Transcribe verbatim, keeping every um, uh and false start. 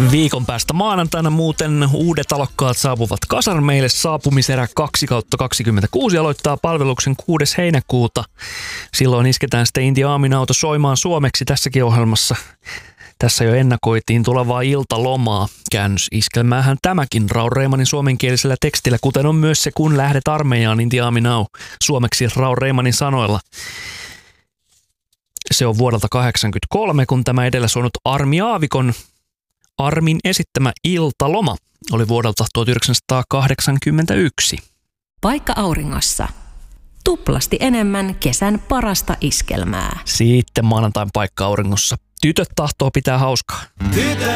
Viikon päästä maanantaina muuten uudet alokkaat saapuvat kasarmeille. Saapumiserä kaksi kautta kaksikymmentäkuusi aloittaa palveluksen kuudes heinäkuuta. Silloin isketään sitten Inti Aaminauto soimaan suomeksi tässäkin ohjelmassa. Tässä jo ennakoitiin tulevaa iltalomaa. Käännösiskelmäähän tämäkin Raul Reimanin suomenkielisellä tekstillä, kuten on myös se Kun lähdet armeijaan Inti Aaminau suomeksi Raul Reimanin sanoilla. Se on vuodelta kahdeksankymmentäkolme, kun tämä edellä soinut Armi Aavikon Armin esittämä Iltaloma oli vuodelta tuhatyhdeksänsataakahdeksankymmentäyksi. Paikka auringossa. Tuplasti enemmän kesän parasta iskelmää. Sitten maanantain Paikka auringossa. Tytöt tahtoo pitää hauskaa.